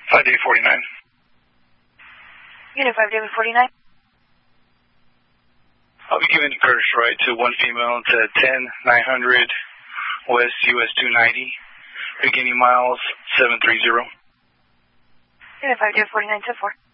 5 David 49. Unit 5 David 49. I'll be giving Curtis right to one female to 10-900 West US 290, beginning miles 730. Unit 5 David 49 to 4.